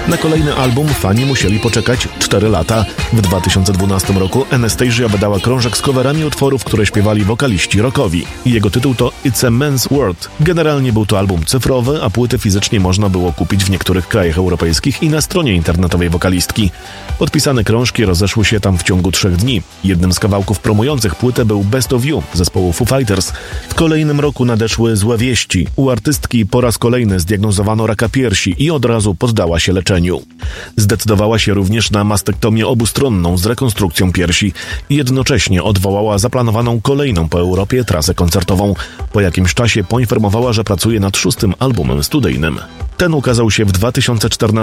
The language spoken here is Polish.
Na kolejny album fani musieli poczekać 4 lata. W 2012 roku Anastasia wydała krążek z coverami utworów, które śpiewali wokaliści rockowi. Jego tytuł to It's a Man's World. Generalnie był to album cyfrowy, a płyty fizycznie można było kupić w niektórych krajach europejskich i na stronie internetowej wokalistki. Podpisane krążki rozeszły się tam w ciągu 3 dni. Jednym z kawałków promujących płytę był Best of You zespołu Foo Fighters. W kolejnym roku nadeszły złe wieści. U artystki po raz kolejny zdiagnozowano raka piersi i od razu poddała się leczeniu. Zdecydowała się również na mastektomię obustronną z rekonstrukcją piersi i jednocześnie odwołała zaplanowaną kolejną po Europie trasę koncertową. Po jakimś czasie poinformowała, że pracuje nad 6. albumem studyjnym. Ten ukazał się w 2014